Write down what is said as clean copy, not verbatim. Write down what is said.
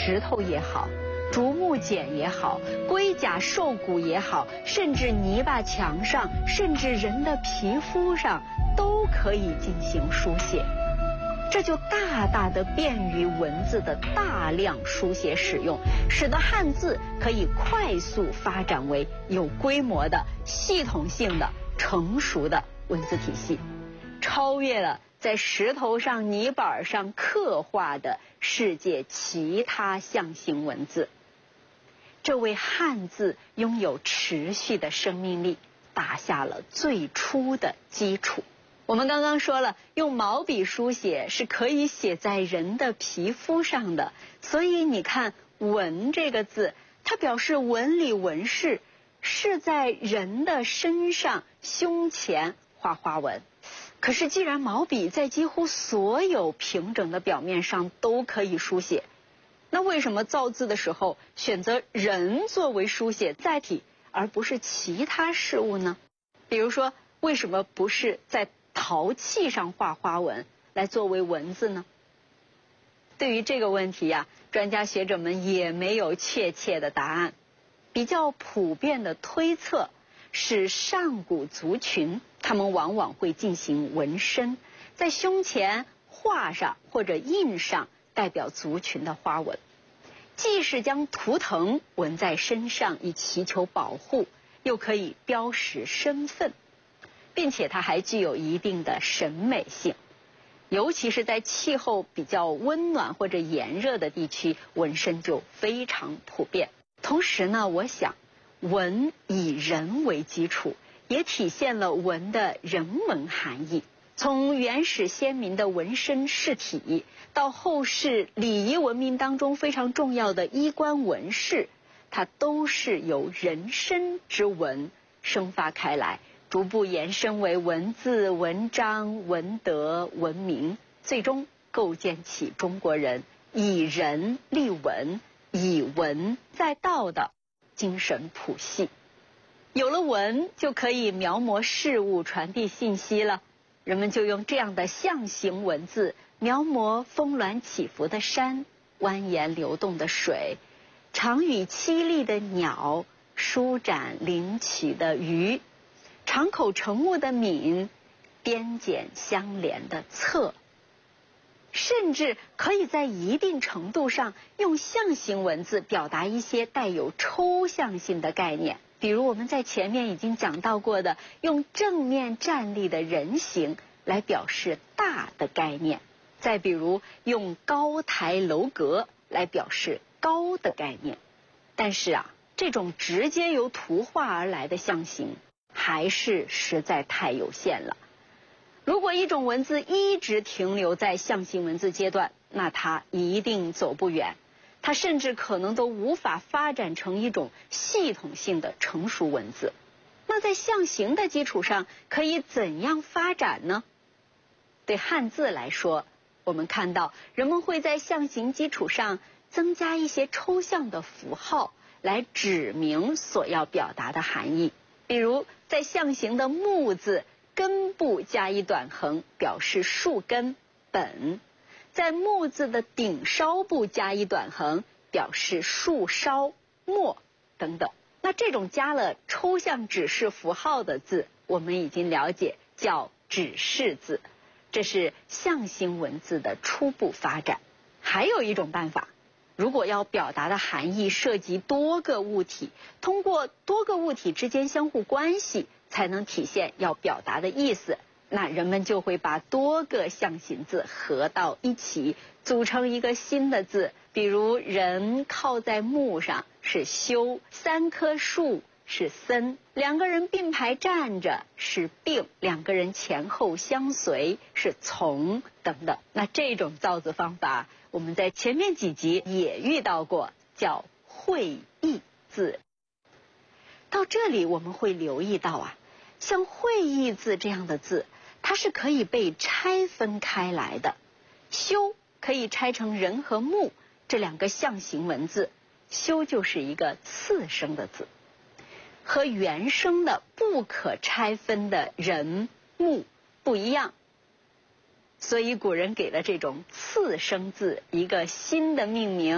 石头也好，竹木简也好，龟甲兽骨也好，甚至泥巴墙上，甚至人的皮肤上，都可以进行书写。这就大大的便于文字的大量书写使用，使得汉字可以快速发展为有规模的、系统性的、成熟的文字体系，超越了在石头上、泥板上刻画的世界其他象形文字。这为汉字拥有持续的生命力打下了最初的基础。我们刚刚说了，用毛笔书写是可以写在人的皮肤上的，所以你看“纹”这个字，它表示纹理纹饰，是在人的身上、胸前画花纹。可是既然毛笔在几乎所有平整的表面上都可以书写，那为什么造字的时候选择人作为书写载体，而不是其他事物呢？比如说，为什么不是在陶器上画花纹来作为文字呢？对于这个问题呀，专家学者们也没有确切的答案。比较普遍的推测是上古族群，他们往往会进行纹身，在胸前画上或者印上代表族群的花纹，既是将图腾纹在身上以祈求保护，又可以标识身份，并且它还具有一定的审美性，尤其是在气候比较温暖或者炎热的地区，纹身就非常普遍。同时呢，我想纹以人为基础，也体现了纹的人文含义。从原始先民的纹身饰体，到后世礼仪文明当中非常重要的衣冠纹饰，它都是由人身之纹生发开来，逐步延伸为文字、文章、文德、文明，最终构建起中国人以人立文、以文载道的精神谱系。有了文，就可以描摹事物、传递信息了。人们就用这样的象形文字描摹峰峦起伏的山、蜿蜒流动的水、长语凄厉的鸟、舒展灵曲的鱼、长口成木的闽、边简相连的侧，甚至可以在一定程度上用象形文字表达一些带有抽象性的概念。比如我们在前面已经讲到过的，用正面站立的人形来表示大的概念，再比如用高台楼阁来表示高的概念。但是这种直接由图画而来的象形还是实在太有限了。如果一种文字一直停留在象形文字阶段，那它一定走不远，它甚至可能都无法发展成一种系统性的成熟文字。那在象形的基础上，可以怎样发展呢？对汉字来说，我们看到人们会在象形基础上增加一些抽象的符号，来指明所要表达的含义。比如在象形的木字根部加一短横，表示树根本；在木字的顶梢部加一短横，表示树梢末等等。那这种加了抽象指示符号的字，我们已经了解叫指示字，这是象形文字的初步发展。还有一种办法，如果要表达的含义涉及多个物体，通过多个物体之间相互关系才能体现要表达的意思，那人们就会把多个象形字合到一起，组成一个新的字。比如人靠在木上是修，三棵树是森，两个人并排站着是并，两个人前后相随是从等等。那这种造字方法我们在前面几集也遇到过，叫会意字。到这里我们会留意到像会意字这样的字，它是可以被拆分开来的。修可以拆成人和木这两个象形文字，修就是一个次声的字，和原声的不可拆分的人木不一样，所以古人给了这种次声字一个新的命名。